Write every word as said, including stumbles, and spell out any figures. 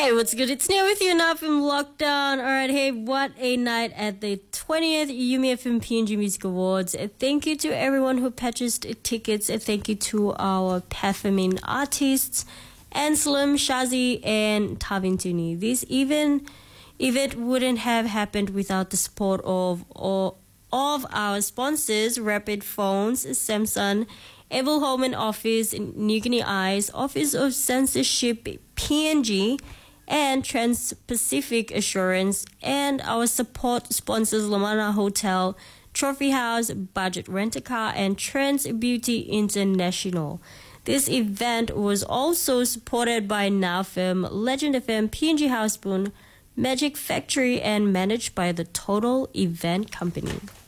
Hey, what's good? It's Nia with you now from Lockdown. Alright, hey, what a night at the twentieth Yumi F M P N G Music Awards. Thank you to everyone who purchased tickets. Thank you to our performing artists, Anselm, Shazi, and Tavin Tuni. This even event wouldn't have happened without the support of, of, of our sponsors, Rapid Phones, Samsung, Evil Home and Office, New Guinea Eyes, Office of Censorship, P N G, and Trans-Pacific Assurance, and our support sponsors Lamana Hotel, Trophy House, Budget Rent-A-Car, and Trans Beauty International. This event was also supported by Now Film, Legend F M, P N G Houseboon, Magic Factory, and managed by the Total Event Company.